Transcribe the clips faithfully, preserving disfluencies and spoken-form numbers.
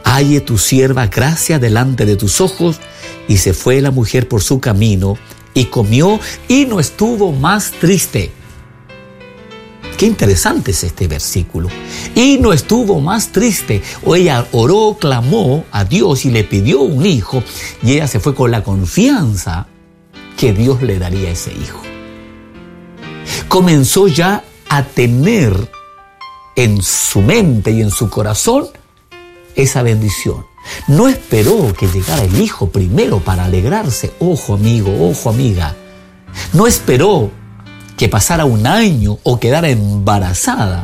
halle tu sierva gracia delante de tus ojos. Y se fue la mujer por su camino y comió y no estuvo más triste. Qué interesante es este versículo. Y no estuvo más triste. O ella oró, clamó a Dios y le pidió un hijo. Y ella se fue con la confianza que Dios le daría ese hijo. Comenzó ya a tener en su mente y en su corazón esa bendición. No esperó que llegara el hijo primero para alegrarse. Ojo amigo, ojo amiga. No esperó que pasara un año o quedara embarazada,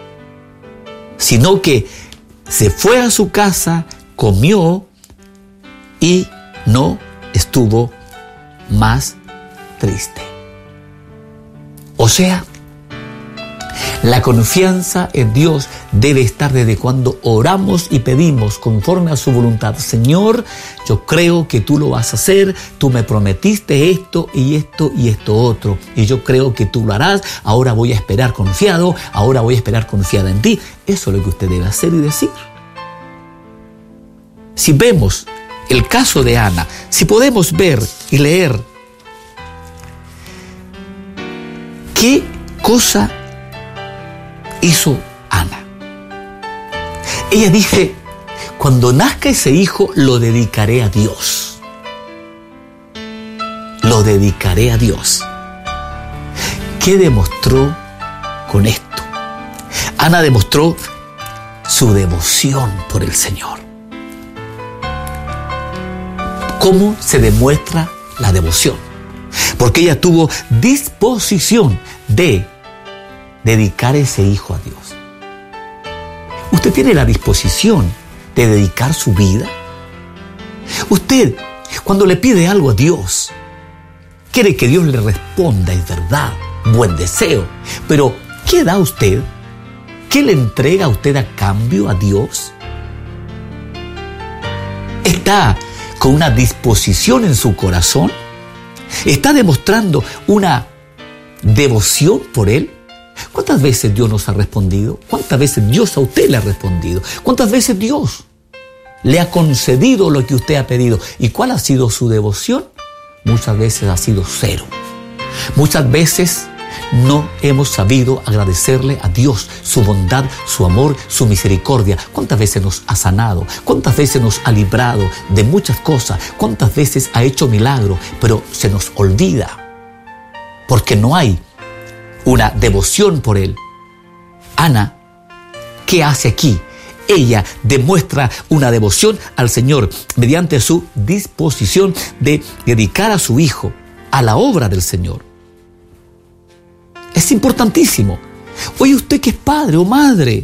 sino que se fue a su casa, comió y no estuvo más triste. O sea, la confianza en Dios debe estar desde cuando oramos y pedimos conforme a su voluntad. Señor, yo creo que tú lo vas a hacer, tú me prometiste esto y esto y esto otro, y yo creo que tú lo harás, ahora voy a esperar confiado, ahora voy a esperar confiada en ti. Eso es lo que usted debe hacer y decir. Si vemos el caso de Ana, si podemos ver y leer qué cosa hizo Ana. Ella dice, cuando nazca ese hijo, lo dedicaré a Dios. Lo dedicaré a Dios. ¿Qué demostró con esto? Ana demostró su devoción por el Señor. ¿Cómo se demuestra la devoción? Porque ella tuvo disposición de dedicar ese hijo a Dios. ¿Usted tiene la disposición de dedicar su vida? Usted, cuando le pide algo a Dios, quiere que Dios le responda, es verdad, buen deseo. Pero, ¿qué da usted? ¿Qué le entrega usted a cambio a Dios? ¿Está con una disposición en su corazón? ¿Está demostrando una devoción por Él? ¿Cuántas veces Dios nos ha respondido? ¿Cuántas veces Dios a usted le ha respondido? ¿Cuántas veces Dios le ha concedido lo que usted ha pedido? ¿Y cuál ha sido su devoción? Muchas veces ha sido cero. Muchas veces no hemos sabido agradecerle a Dios su bondad, su amor, su misericordia. ¿Cuántas veces nos ha sanado? ¿Cuántas veces nos ha librado de muchas cosas? ¿Cuántas veces ha hecho milagros? Pero se nos olvida porque no hay una devoción por Él. Ana, ¿qué hace aquí? Ella demuestra una devoción al Señor mediante su disposición de dedicar a su hijo a la obra del Señor. Es importantísimo. Oye, usted que es padre o madre,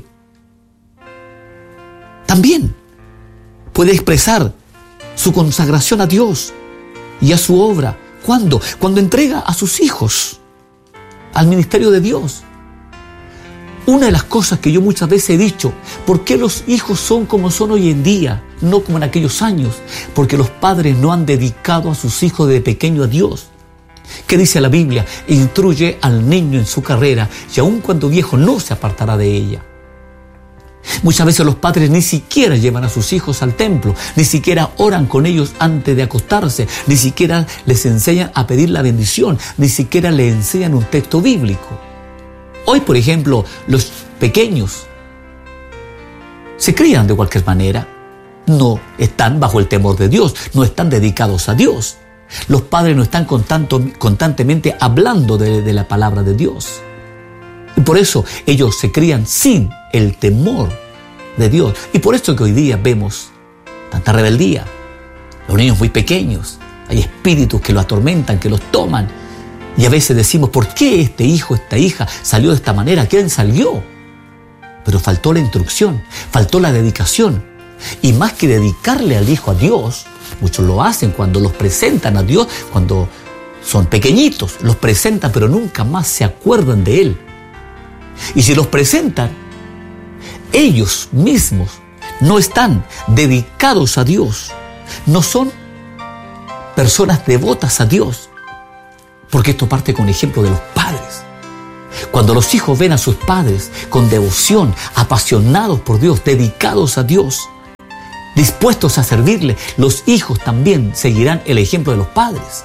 también puede expresar su consagración a Dios y a su obra. ¿Cuándo? Cuando entrega a sus hijos al ministerio de Dios. Una de las cosas que yo muchas veces he dicho, ¿por qué los hijos son como son hoy en día, no como en aquellos años? Porque los padres no han dedicado a sus hijos desde pequeño a Dios. ¿Qué dice la Biblia? Instruye al niño en su carrera y aun cuando viejo no se apartará de ella. Muchas veces los padres ni siquiera llevan a sus hijos al templo, ni siquiera oran con ellos antes de acostarse, ni siquiera les enseñan a pedir la bendición, ni siquiera les enseñan un texto bíblico. Hoy, por ejemplo, los pequeños se crían de cualquier manera, no están bajo el temor de Dios, no están dedicados a Dios. Los padres no están constantemente hablando de, de la palabra de Dios. Y por eso ellos se crían sin el temor de Dios. Y por eso que hoy día vemos tanta rebeldía. Los niños muy pequeños, hay espíritus que los atormentan, que los toman. Y a veces decimos, ¿por qué este hijo, esta hija salió de esta manera? ¿Quién salió? Pero faltó la instrucción, faltó la dedicación. Y más que dedicarle al hijo a Dios, muchos lo hacen cuando los presentan a Dios, cuando son pequeñitos, los presentan pero nunca más se acuerdan de Él. Y si los presentan, ellos mismos no están dedicados a Dios, no son personas devotas a Dios, porque esto parte con ejemplo de los padres. Cuando los hijos ven a sus padres con devoción, apasionados por Dios, dedicados a Dios, dispuestos a servirle, los hijos también seguirán el ejemplo de los padres.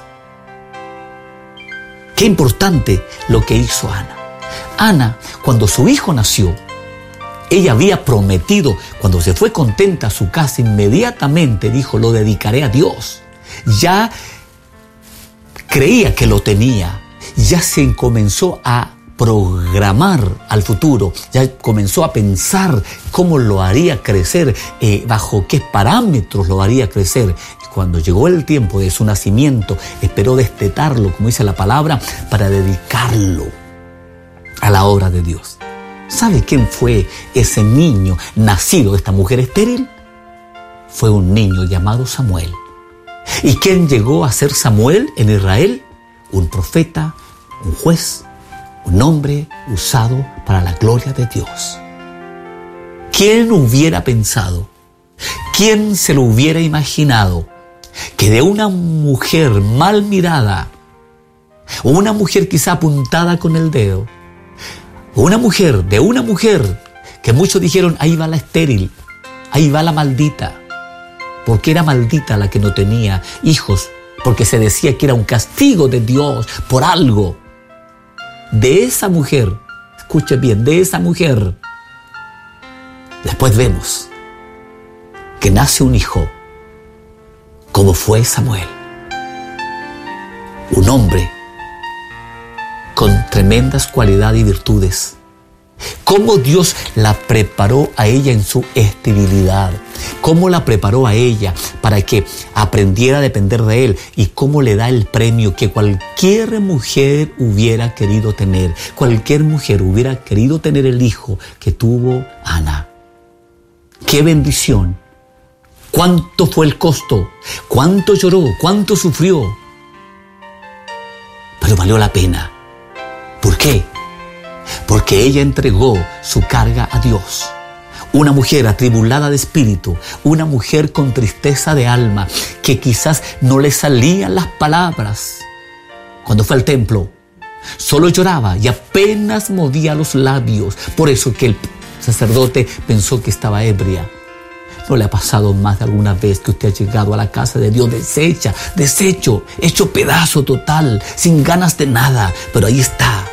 Qué importante lo que hizo Ana. Ana, cuando su hijo nació, ella había prometido, cuando se fue contenta a su casa, inmediatamente dijo, lo dedicaré a Dios. Ya creía que lo tenía, ya se comenzó a programar al futuro, ya comenzó a pensar cómo lo haría crecer, eh, bajo qué parámetros lo haría crecer. Y cuando llegó el tiempo de su nacimiento, esperó destetarlo, como dice la palabra, para dedicarlo a la obra de Dios. ¿Sabe quién fue ese niño nacido de esta mujer estéril? Fue un niño llamado Samuel. ¿Y quién llegó a ser Samuel en Israel? Un profeta, un juez, un hombre usado para la gloria de Dios. ¿Quién hubiera pensado? ¿Quién se lo hubiera imaginado? Que de una mujer mal mirada, o una mujer quizá apuntada con el dedo, una mujer, de una mujer que muchos dijeron, ahí va la estéril, ahí va la maldita, porque era maldita la que no tenía hijos, porque se decía que era un castigo de Dios por algo. De esa mujer, escuche bien, de esa mujer, después vemos que nace un hijo, como fue Samuel, un hombre con tremendas cualidades y virtudes. Cómo Dios la preparó a ella en su esterilidad, cómo la preparó a ella para que aprendiera a depender de Él, y cómo le da el premio que cualquier mujer hubiera querido tener. Cualquier mujer hubiera querido tener el hijo que tuvo Ana. ¡Qué bendición! ¿Cuánto fue el costo? ¿Cuánto lloró? ¿Cuánto sufrió? Pero valió la pena. ¿Por qué? Porque ella entregó su carga a Dios. Una mujer atribulada de espíritu, una mujer con tristeza de alma, que quizás no le salían las palabras. Cuando fue al templo, solo lloraba y apenas movía los labios. Por eso que el sacerdote pensó que estaba ebria. ¿No le ha pasado más de alguna vez que usted ha llegado a la casa de Dios deshecha, deshecho, hecho pedazo total, sin ganas de nada? Pero ahí está.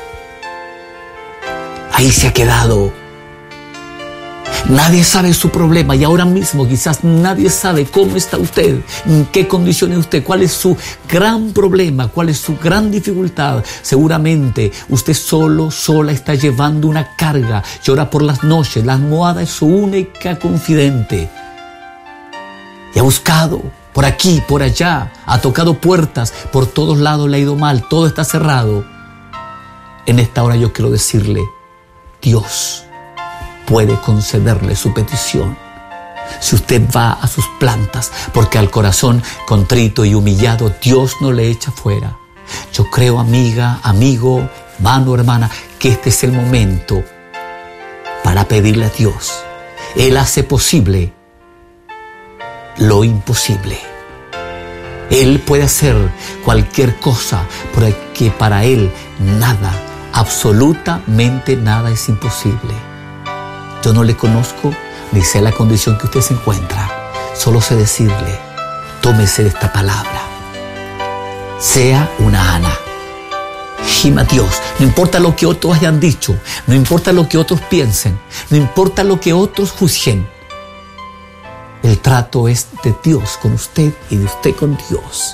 Ahí se ha quedado. Nadie sabe su problema, y ahora mismo quizás nadie sabe cómo está usted, en qué condiciones usted, cuál es su gran problema, cuál es su gran dificultad. Seguramente usted solo, sola está llevando una carga. Llora por las noches, la almohada es su única confidente. Y ha buscado por aquí, por allá, ha tocado puertas, por todos lados le ha ido mal, todo está cerrado. En esta hora yo quiero decirle, Dios puede concederle su petición si usted va a sus plantas, porque al corazón contrito y humillado Dios no le echa fuera. Yo creo, amiga, amigo, hermano, hermana, que este es el momento para pedirle a Dios. Él hace posible lo imposible. Él puede hacer cualquier cosa, porque para Él nada, absolutamente nada es imposible. Yo no le conozco ni sé la condición que usted se encuentra. Solo sé decirle, tómese de esta palabra. Sea una Ana. Gima a Dios. No importa lo que otros hayan dicho, no importa lo que otros piensen, no importa lo que otros juzguen. El trato es de Dios con usted y de usted con Dios.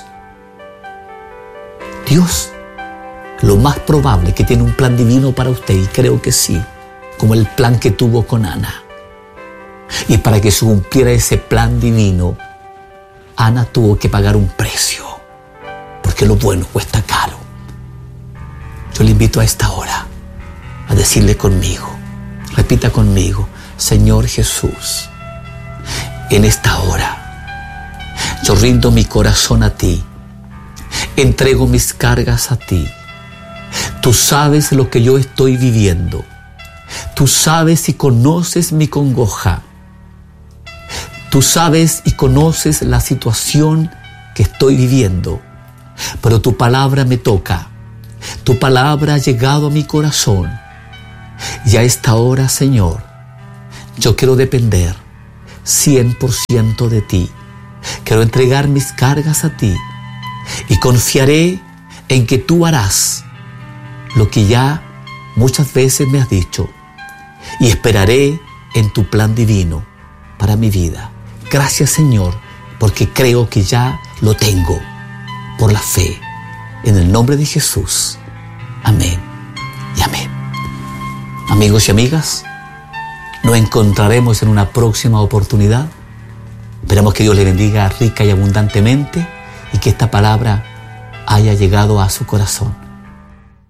Dios, lo más probable que tiene un plan divino para usted, y creo que sí, como el plan que tuvo con Ana. Y para que se cumpliera ese plan divino, Ana tuvo que pagar un precio, porque lo bueno cuesta caro. Yo le invito a esta hora a decirle conmigo, repita conmigo, Señor Jesús, en esta hora yo rindo mi corazón a ti, entrego mis cargas a ti. Tú sabes lo que yo estoy viviendo. Tú sabes y conoces mi congoja. Tú sabes y conoces la situación que estoy viviendo. Pero tu palabra me toca. Tu palabra ha llegado a mi corazón. Y a esta hora, Señor, yo quiero depender cien por ciento de ti. Quiero entregar mis cargas a ti y confiaré en que tú harás lo que ya muchas veces me has dicho y esperaré en tu plan divino para mi vida. Gracias, Señor, porque creo que ya lo tengo por la fe. En el nombre de Jesús. Amén y amén. Amigos y amigas, nos encontraremos en una próxima oportunidad. Esperamos que Dios le bendiga rica y abundantemente y que esta palabra haya llegado a su corazón.